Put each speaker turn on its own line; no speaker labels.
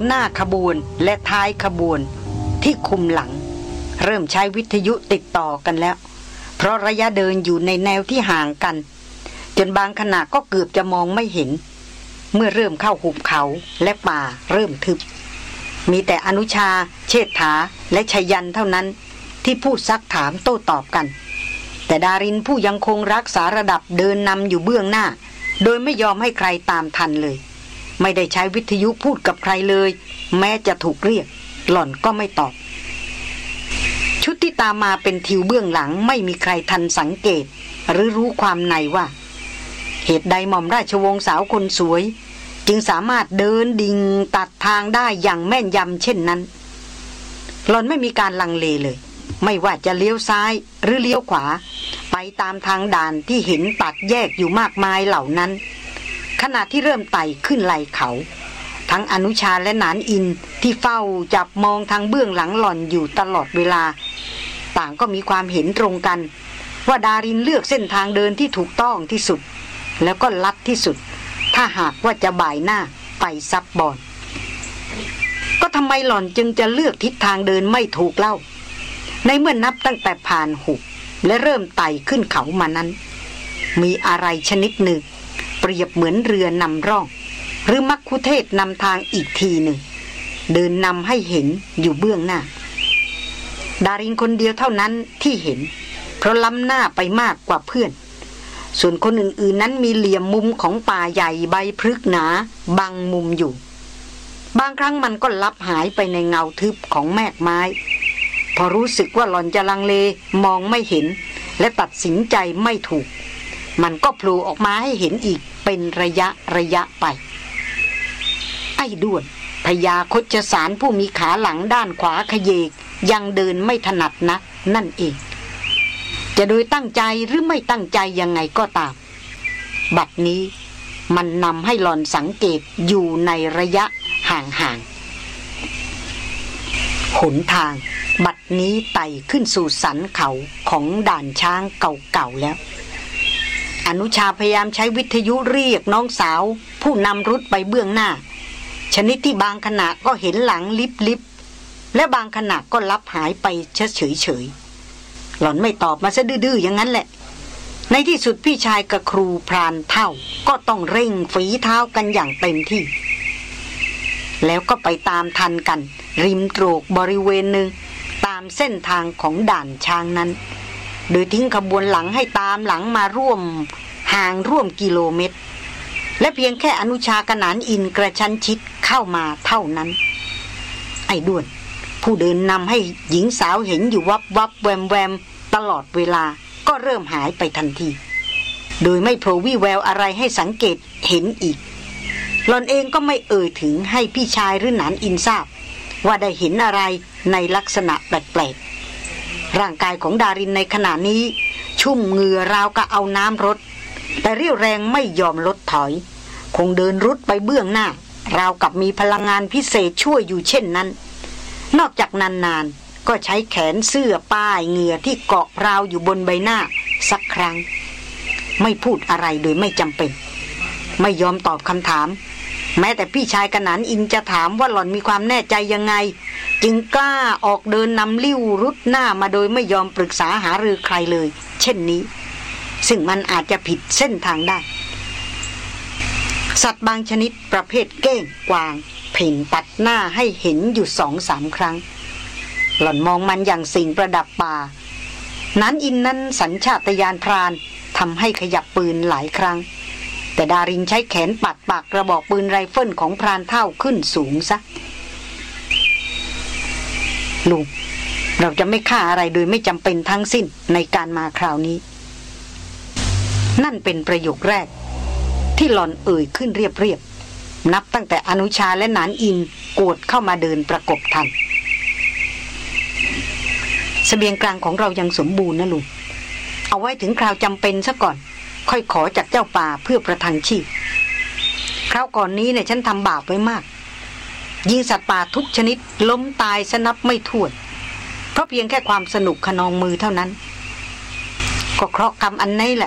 หน้าขบวนและท้ายขบวนที่คุมหลังเริ่มใช้วิทยุติดต่อกันแล้วเพราะระยะเดินอยู่ในแนวที่ห่างกันจนบางขณะก็เกือบจะมองไม่เห็นเมื่อเริ่มเข้าหุบเขาและป่าเริ่มทึบมีแต่อนุชาเชษฐาและชยันเท่านั้นที่พูดซักถามโต้ตอบกันแต่ดารินผู้ยังคงรักษาระดับเดินนำอยู่เบื้องหน้าโดยไม่ยอมให้ใครตามทันเลยไม่ได้ใช้วิทยุพูดกับใครเลยแม้จะถูกเรียกหล่อนก็ไม่ตอบชุดที่ตามมาเป็นทิวเบื้องหลังไม่มีใครทันสังเกตหรือรู้ความในว่าเหตุใดหม่อมราชวงศ์สาวคนสวยจึงสามารถเดินดิ่งตัดทางได้อย่างแม่นยำเช่นนั้นหล่อนไม่มีการลังเลเลยไม่ว่าจะเลี้ยวซ้ายหรือเลี้ยวขวาไปตามทางด่านที่เห็นตัดแยกอยู่มากมายเหล่านั้นขณะที่เริ่มไต่ขึ้นไหล่เขาทั้งอนุชาและหนานอินที่เฝ้าจับมองทางเบื้องหลังหล่อนอยู่ตลอดเวลาต่างก็มีความเห็นตรงกันว่าดารินเลือกเส้นทางเดินที่ถูกต้องที่สุดแล้วก็ลัดที่สุดถ้าหากว่าจะบ่ายหน้าไปซับบอนก็ทำไมหล่อนจึงจะเลือกทิศทางเดินไม่ถูกเล่าในเมื่อนับตั้งแต่ผ่านหุบและเริ่มไต่ขึ้นเขามานั้นมีอะไรชนิดหนึ่งเปรียบเหมือนเรือนำร่องหรือมัคคุเทศนำทางอีกทีหนึ่งเดินนำให้เห็นอยู่เบื้องหน้าดารินคนเดียวเท่านั้นที่เห็นเพราะล้ำหน้าไปมากกว่าเพื่อนส่วนคนอื่นๆนั้นมีเหลี่ยมมุมของป่าใหญ่ใบพฤกษ์หนาบังมุมอยู่บางครั้งมันก็ลับหายไปในเงาทึบของแมกไม้พอรู้สึกว่าหล่อนจะลังเลมองไม่เห็นและตัดสินใจไม่ถูกมันก็โผล่ออกมาให้เห็นอีกเป็นระยะไปไอ้ด้วนพญาคชสารผู้มีขาหลังด้านขวาขยเยกยังเดินไม่ถนัดนักนั่นเองจะโดยตั้งใจหรือไม่ตั้งใจยังไงก็ตามบัดนี้มันนำให้หล่อนสังเกตอยู่ในระยะห่างๆหนทางบัดนี้ไต่ขึ้นสู่สันเขาของด่านช้างเก่าๆแล้วอนุชาพยายามใช้วิทยุเรียกน้องสาวผู้นำรุดไปเบื้องหน้าชนิดที่บางขณะก็เห็นหลังลิบและบางขณะก็ลับหายไปเฉยหล่อนไม่ตอบมาซะดื้อๆอย่างนั้นแหละในที่สุดพี่ชายกับครูพรานเท่าก็ต้องเร่งฝีเท้ากันอย่างเต็มที่แล้วก็ไปตามทันกันริมโตรกบริเวณหนึ่งตามเส้นทางของด่านช้างนั้นโดยทิ้งขบวนหลังให้ตามหลังมาห่างร่วมกิโลเมตรและเพียงแค่อนุชากนานอินกระชั้นชิดเข้ามาเท่านั้นไอ้ด้วนผู้เดินนำให้หญิงสาวเห็นอยู่วับแวมตลอดเวลาก็เริ่มหายไปทันทีโดยไม่โผล่วี่แววอะไรให้สังเกตเห็นอีกหล่อนเองก็ไม่เอ่ยถึงให้พี่ชายหรือหนานอินทราบว่าได้เห็นอะไรในลักษณะแปลกๆร่างกายของดารินในขณะนี้ชุ่มเหงื่อราวกับเอาน้ำรดแต่เรี่ยวแรงไม่ยอมลดถอยคงเดินรุดไปเบื้องหน้าราวกับมีพลังงานพิเศษช่วยอยู่เช่นนั้นนอกจากนานๆก็ใช้แขนเสื้อป้ายเหงื่อที่เกาะราวอยู่บนใบหน้าสักครั้งไม่พูดอะไรโดยไม่จำเป็นไม่ยอมตอบคำถามแม้แต่พี่ชายกนานอินจะถามว่าหล่อนมีความแน่ใจยังไงจึงกล้าออกเดินนำลิ้วรุดหน้ามาโดยไม่ยอมปรึกษาหารือใครเลยเช่นนี้ซึ่งมันอาจจะผิดเส้นทางได้สัตว์บางชนิดประเภทเก้งกวางเพ่นตัดหน้าให้เห็นอยู่ 2-3 ครั้งหล่อนมองมันอย่างสิ่งประดับป่านั้นอินนั้นสัญชาตญาณพรานทำให้ขยับปืนหลายครั้งแต่ดารินใช้แขนปัดปากกระบอกปืนไรเฟิลของพรานเท่าขึ้นสูงซะลุงเราจะไม่ฆ่าอะไรโดยไม่จำเป็นทั้งสิ้นในการมาคราวนี้นั่นเป็นประโยคแรกที่หล่อนเอ่ยขึ้นเรียบนับตั้งแต่อนุชาและหนานอินโกรธเข้ามาเดินประกบทันเสบียงกลางของเรายังสมบูรณ์นะลุงเอาไว้ถึงคราวจำเป็นซะก่อนค่อยขอจากเจ้าป่าเพื่อประทังชีพคราวก่อนนี้เนี่ยฉันทำบาปไว้มากยิงสัตว์ป่าทุกชนิดล้มตายสนับไม่ถ้วนเพราะเพียงแค่ความสนุกขนองมือเท่านั้นก็เคราะห์กรรมอันนี้แหละ